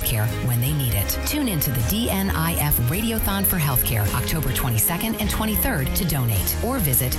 healthcare when they need it. Tune into the DNIF Radiothon for Healthcare, October 22nd and 23rd to donate, or visit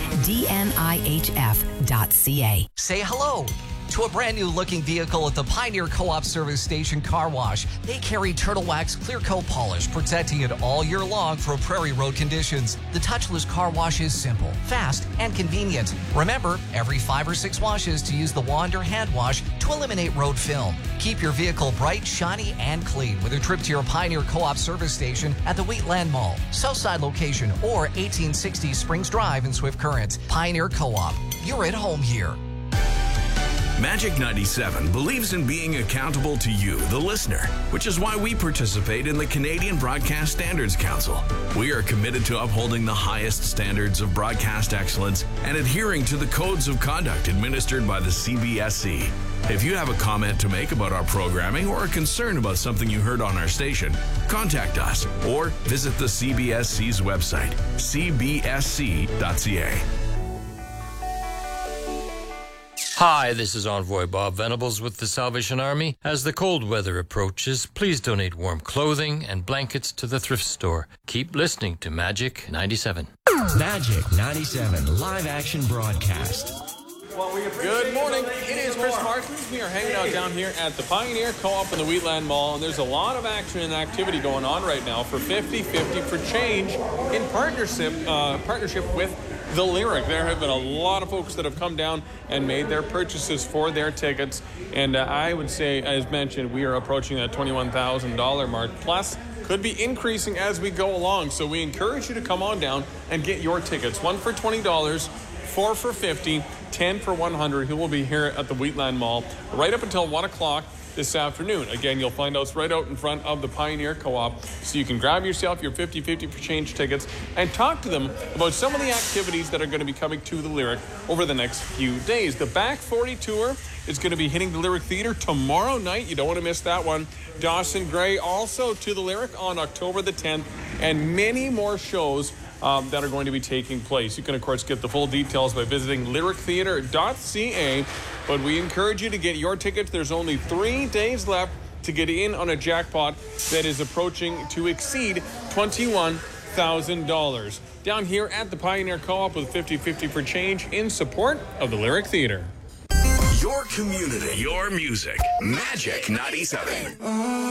dnihf.ca. Say hello to a brand new looking vehicle at the Pioneer Co-op Service Station Car Wash. They carry Turtle Wax Clear Coat Polish, protecting it all year long from prairie road conditions. The touchless car wash is simple, fast, and convenient. Remember, every 5 or 6 washes to use the wand or hand wash to eliminate road film. Keep your vehicle bright, shiny, and clean with a trip to your Pioneer Co-op Service Station at the Wheatland Mall, Southside location, or 1860 Springs Drive in Swift Current. Pioneer Co-op, you're at home here. Magic 97 believes in being accountable to you, the listener, which is why we participate in the Canadian Broadcast Standards Council. We are committed to upholding the highest standards of broadcast excellence and adhering to the codes of conduct administered by the CBSC. If you have a comment to make about our programming or a concern about something you heard on our station, contact us or visit the CBSC's website, cbsc.ca. Hi, this is Envoy Bob Venables with the Salvation Army. As the cold weather approaches, please donate warm clothing and blankets to the thrift store. Keep listening to Magic 97. Magic 97 live action broadcast. Good morning. It is Chris Martins. We are hanging out down here at the Pioneer Co-op in the Wheatland Mall, and there's a lot of action and activity going on right now for 50-50 for Change in partnership with The Lyric. There have been a lot of folks that have come down and made their purchases for their tickets, and I would say, as mentioned, we are approaching that $21,000 mark, plus could be increasing as we go along. So we encourage you to come on down and get your tickets. 1 for $20, 4 for $50, 10 for $100. He will be here at the Wheatland Mall right up until 1 o'clock this afternoon. Again, you'll find us right out in front of the Pioneer Co-op, so you can grab yourself your 50-50 for Change tickets and talk to them about some of the activities that are going to be coming to the Lyric over the next few days. The Back 40 Tour is going to be hitting the Lyric Theatre tomorrow night. You don't want to miss that one. Dawson Gray also to the Lyric on October the 10th, and many more shows that are going to be taking place. You can, of course, get the full details by visiting lyrictheatre.ca, but we encourage you to get your tickets. There's only 3 days left to get in on a jackpot that is approaching to exceed $21,000. Down here at the Pioneer Co-op with 50-50 for Change in support of the Lyric Theatre. Your community, your music. Magic 97.